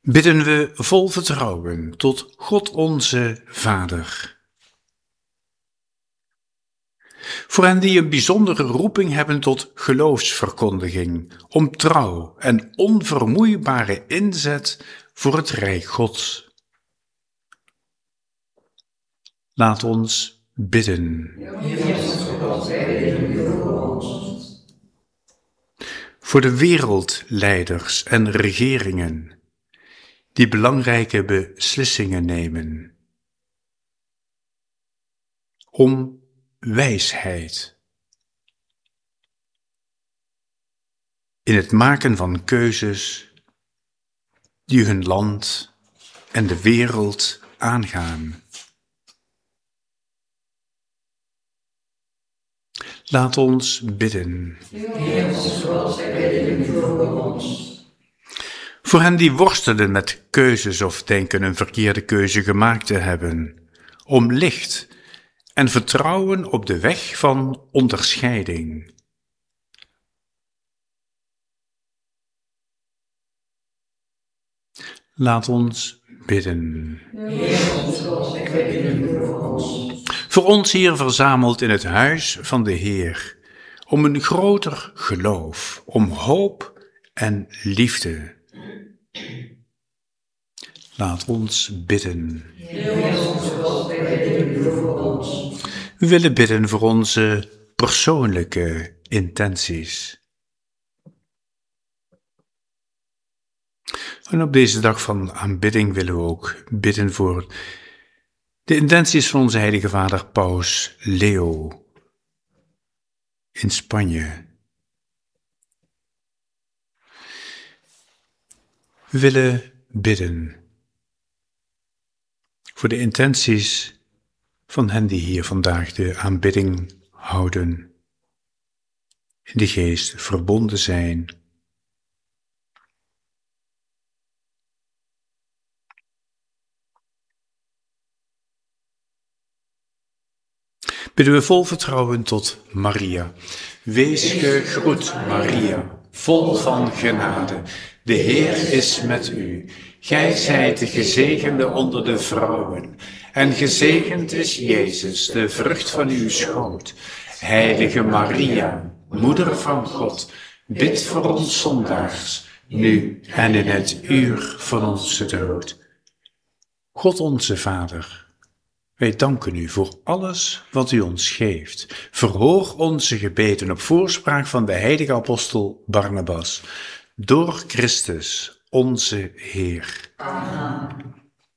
bidden we vol vertrouwen tot God onze Vader. Voor hen die een bijzondere roeping hebben tot geloofsverkondiging, om trouw en onvermoeibare inzet voor het Rijk Gods. Laat ons bidden. Voor de wereldleiders en regeringen die belangrijke beslissingen nemen. Om wijsheid in het maken van keuzes die hun land en de wereld aangaan. Laat ons bidden. Voor hen die worstelen met keuzes of denken een verkeerde keuze gemaakt te hebben, om licht en vertrouwen op de weg van onderscheiding. Laat ons bidden. Voor ons hier verzameld in het huis van de Heer, om een groter geloof, om hoop en liefde. Laat ons bidden. We willen bidden voor onze persoonlijke intenties. En op deze dag van aanbidding willen we ook bidden voor de intenties van onze heilige vader Paus Leo in Spanje. We willen bidden voor de intenties van hen die hier vandaag de aanbidding houden, in de geest verbonden zijn. Bidden we vol vertrouwen tot Maria. Wees gegroet, Maria, vol van genade. De Heer is met u. Gij zijt de gezegende onder de vrouwen. En gezegend is Jezus, de vrucht van uw schoot. Heilige Maria, Moeder van God, bid voor ons zondaars, nu en in het uur van onze dood. God onze Vader, wij danken u voor alles wat u ons geeft. Verhoor onze gebeden op voorspraak van de heilige apostel Barnabas, door Christus onze Heer. Amen.